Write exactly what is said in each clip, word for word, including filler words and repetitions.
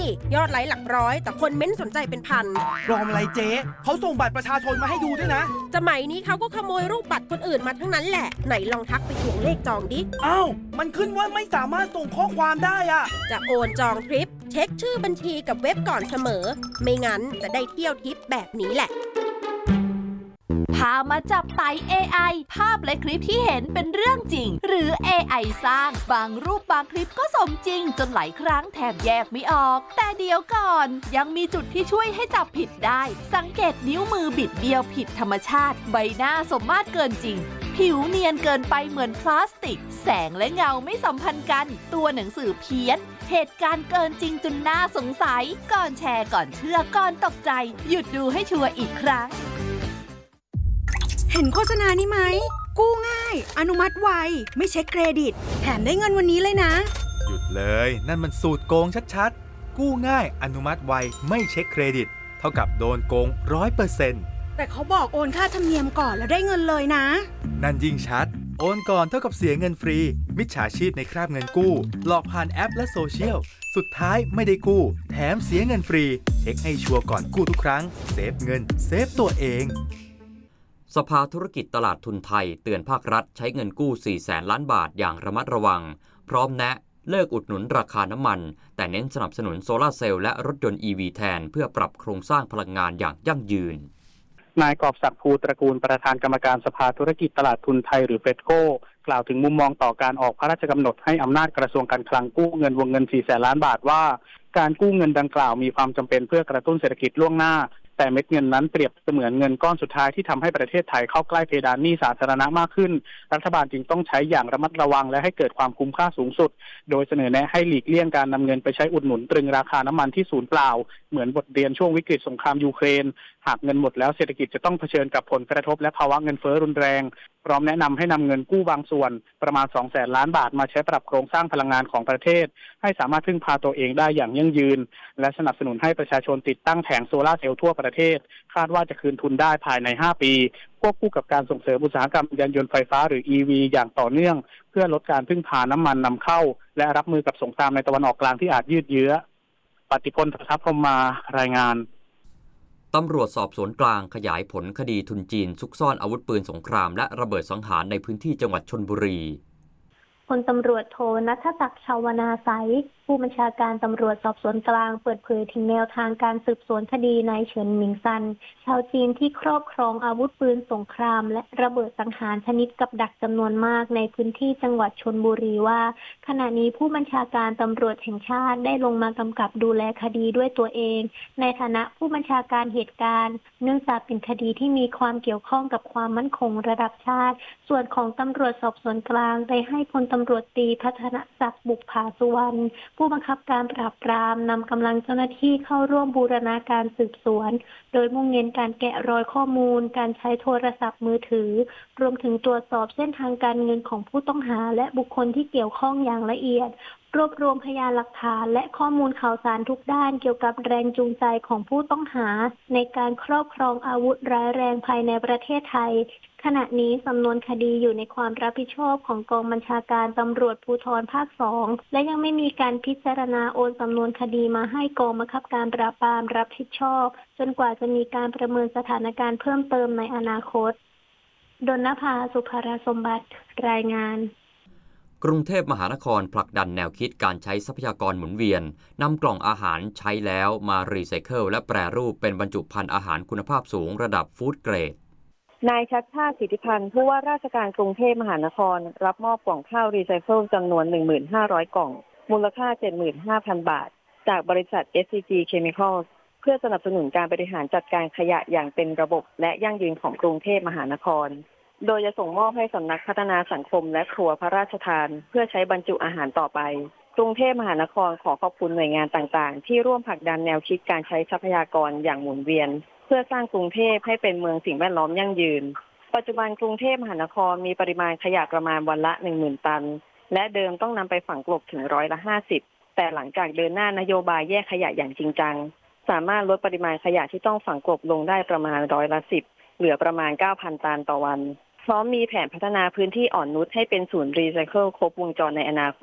ยอดไลค์หลักร้อยแต่คนเม้นสนใจเป็นพันปลอมอะไรเจ๊เขาส่งบัตรประชาชนมาให้ดูด้วยนะสมัยนี้เขาก็ขโมยรูปบัตรคนอื่นมาทั้งนั้นแหละไหนลองทักไปทวงเลขจองดิอ้าวมันขึ้นว่าไม่สามารถส่งข้อความได้อะจะโอนจองทริปเช็คชื่อบัญชีกับเว็บก่อนเสมอไม่งั้นจะได้เที่ยวทิปแบบนี้แหละพามาจับไต่ เอ ไอ ภาพและคลิปที่เห็นเป็นเรื่องจริงหรือ เอ ไอ สร้างบางรูปบางคลิปก็สมจริงจนหลายครั้งแทบแยกไม่ออกแต่เดี๋ยวก่อนยังมีจุดที่ช่วยให้จับผิดได้สังเกตนิ้วมือบิดเบี้ยวผิดธรรมชาติใบหน้าสมมาตรเกินจริงผิวเนียนเกินไปเหมือนพลาสติกแสงและเงาไม่สัมพันธ์กันตัวหนังสือเพี้ยนเหตุการณ์เกินจริงจนน่าสงสัยก่อนแชร์ก่อนเชื่อก่อนตกใจหยุดดูให้ชัวร์อีกครั้งเห็นโฆษณานี้ไหมกู้ง่ายอนุมัติไวไม่เช็คเครดิตแถมได้เงินวันนี้เลยนะหยุดเลยนั่นมันสูตรโกงชัดๆกู้ง่ายอนุมัติไวไม่เช็คเครดิตเท่ากับโดนโกง ร้อยเปอร์เซ็นต์แต่เขาบอกโอนค่าธรรมเนียมก่อนแล้วได้เงินเลยนะนั่นยิ่งชัดโอนก่อนเท่ากับเสียเงินฟรีมิจฉาชีพในคราบเงินกู้หลอกผ่านแอปและโซเชียลสุดท้ายไม่ได้กู้แถมเสียเงินฟรีเช็คให้ชัวร์ก่อนกู้ทุกครั้งเซฟเงินเซฟตัวเองสภาธุรกิจตลาดทุนไทยเตือนภาครัฐใช้เงินกู้สี่แสนล้านบาทอย่างระมัดระวังพร้อมแนะเลิกอุดหนุนราคาน้ำมันแต่เน้นสนับสนุนโซลาร์เซลล์และรถยนต์ อี วี แทนเพื่อปรับโครงสร้างพลังงานอย่างยั่งยืนนายกอบศักดิ์ภูตระกูลประธานกรรมการสภาธุรกิจตลาดทุนไทยหรือเฟดโก้กล่าวถึงมุมมองต่อการออกพระราชกำหนดให้อำนาจกระทรวงการคลังกู้เงินวงเงินสี่แสนล้านบาทว่าการกู้เงินดังกล่าวมีความจำเป็นเพื่อกระตุ้นเศรษฐกิจล่วงหน้าแต่เม็ดเงินนั้นเปรียบเสมือนเงินก้อนสุดท้ายที่ทำให้ประเทศไทยเข้าใกล้เพดานหนี้สาธารณะมากขึ้นรัฐบาลจึงต้องใช้อย่างระมัดระวังและให้เกิดความคุ้มค่าสูงสุดโดยเสนอแนะให้หลีกเลี่ยงการนำเงินไปใช้อุดหนุนตรึงราคาน้ำมันที่ศูนย์เปล่าเหมือนบทเรียนช่วงวิกฤตสงครามยูเครนหากเงินหมดแล้วเศรษฐกิจจะต้องเผชิญกับผลกระทบและภาวะเงินเฟ้อรุนแรงพร้อมแนะนำให้นำเงินกู้บางส่วนประมาณ สองแสนล้านบาทมาใช้ปรับโครงสร้างพลังงานของประเทศให้สามารถพึ่งพาตัวเองได้อย่างยั่งยืนและสนับสนุนให้ประชาชนติดตั้งแผงโซลาร์เซลล์ทั่วประเทศคาดว่าจะคืนทุนได้ภายในห้าปีควบคู่กับการส่งเสริมอุตสาหกรรมยานยนต์ไฟฟ้าหรือ อี วี อย่างต่อเนื่องเพื่อลดการพึ่งพาน้ำมันนำเข้าและรับมือกับสงครามในตะวันออกกลางที่อาจยืดเยื้อปฏิพล ทัพพรหมารายงานตำรวจสอบสวนกลางขยายผลคดีทุนจีนซุกซ่อนอาวุธปืนสงครามและระเบิดสังหารในพื้นที่จังหวัดชลบุรีพลตำรวจโทณัฐศักดิ์ ชาวนาไสผู้บัญชาการตำรวจสอบสวนกลางเปิดเผยถึงแนวทางการสืบสวนคดีนายเฉินหมิงซันชาวจีนที่ครอบครองอาวุธปืนสงครามและระเบิดสังหารชนิดกับดักจำนวนมากในพื้นที่จังหวัดชลบุรีว่าขณะนี้ผู้บัญชาการตำรวจแห่งชาติได้ลงมากำกับดูแลคดีด้วยตัวเองในฐานะผู้บัญชาการเหตุการณ์เนื่องจากเป็นคดีที่มีความเกี่ยวข้องกับความมั่นคงระดับชาติส่วนของตำรวจสอบสวนกลางได้ให้พลตำรวจตรีพัฒนศักดิ์บุกผาสุวรรณผู้บังคับการปราบปรามนำกำลังเจ้าหน้าที่เข้าร่วมบูรณาการสืบสวนโดยมุ่งเน้นการแกะรอยข้อมูลการใช้โทรศัพท์มือถือรวมถึงตรวจสอบเส้นทางการเงินของผู้ต้องหาและบุคคลที่เกี่ยวข้องอย่างละเอียดรวบรวมพยานหลักฐานและข้อมูลข่าวสารทุกด้านเกี่ยวกับแรงจูงใจของผู้ต้องหาในการครอบครองอาวุธร้ายแรงภายในประเทศไทยขณะนี้สำนวนคดีอยู่ในความรับผิดชอบของกองบัญชาการตำรวจภูธรภาคสองและยังไม่มีการพิจารณาโอนสำนวนคดีมาให้กองบังคับการปราบปรามรับผิดชอบจนกว่าจะมีการประเมินสถานการณ์เพิ่มเติมในอนาคตดลนภา สุภราสมบัติรายงานกรุงเทพมหานครผลักดันแนวคิดการใช้ทรัพยากรหมุนเวียนนำกล่องอาหารใช้แล้วมารีไซเคิลและแปรรูปเป็นบรรจุภัณฑ์อาหารคุณภาพสูงระดับฟู้ดเกรดนายชัชชาติ สิทธิพันธ์ผู้ว่าราชการกรุงเทพมหานครรับมอบกล่องข้าวรีไซเคิลจำนวน หนึ่งพันห้าร้อย กล่องมูลค่า เจ็ดหมื่นห้าพัน บาทจากบริษัท เอส ซี จี Chemicals เพื่อสนับสนุนการบริหารจัดการขยะอย่างเป็นระบบและยั่งยืนของกรุงเทพมหานครโดยจะส่งมอบให้สำนักพัฒนาสังคมและครัวพระราชทานเพื่อใช้บรรจุอาหารต่อไปกรุงเทพมหานครขอขอบคุณหน่วยงานต่างๆที่ร่วมผลักดันแนวคิดการใช้ทรัพยากรอย่างหมุนเวียนเพื่อสร้างกรุงเทพให้เป็นเมืองสิ่งแวดล้อมยั่งยืนปัจจุบันกรุงเทพมหานครมีปริมาณขยะประมาณวันละ หนึ่งหมื่น ตันและเดิมต้องนำไปฝังกลบถึงร้อยละห้าสิบแต่หลังจากเดินหน้านโยบายแยกขยะอย่างจริงจังสามารถลดปริมาณขยะที่ต้องฝังกลบลงได้ประมาณร้อยละสิบเหลือประมาณ เก้าพัน ตันต่อวันพร้อมมีแผนพัฒนาพื้นที่อ่อนนุชให้เป็นศูนย์รีไซเคิลครบวงจรในอนาคต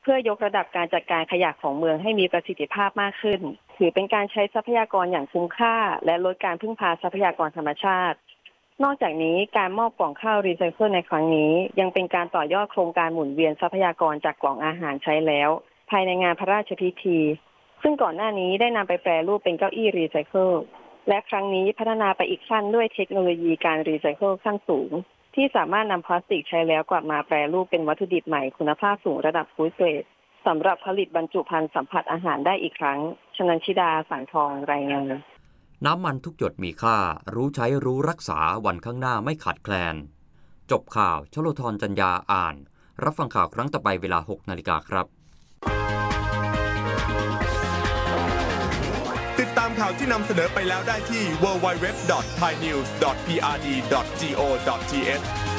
พื่อยกระดับการจัดการขยะของเมืองให้มีประสิทธิภาพมากขึ้นถือเป็นการใช้ทรัพยากรอย่างคุ้มค่าและลดการพึ่งพาทรัพยากรธรรมชาตินอกจากนี้การมอบกล่องข้าวรีไซเคิลในครั้งนี้ยังเป็นการต่อยอดโครงการหมุนเวียนทรัพยากรจากกล่องอาหารใช้แล้วภายในงานพระราชพิธีซึ่งก่อนหน้านี้ได้นำไปแปรรูปเป็นเก้าอี้รีไซเคิลและครั้งนี้พัฒนาไปอีกขั้นด้วยเทคโนโลยีการรีไซเคิลขั้นสูงที่สามารถนำพลาสติกใช้แล้วกลับมาแปรรูปเป็นวัตถุดิบใหม่คุณภาพสูงระดับฟู้ดเกรดสำหรับผลิตบรรจุภัณฑ์สัมผัสอาหารได้อีกครั้งชนันชิดาสังทองรายงานน้ำมันทุกหยดมีค่ารู้ใช้รู้รักษาวันข้างหน้าไม่ขาดแคลนจบข่าวชโลธรจัญญาอ่านรับฟังข่าวครั้งต่อไปเวลา หกนาฬิกาครับติดตามข่าวที่นำเสนอไปแล้วได้ที่ ดับเบิลยู ดับเบิลยู ดับเบิลยู ดอท ไทยนิวส์ ดอท พี อาร์ ดี ดอท จี โอ ดอท ที เอช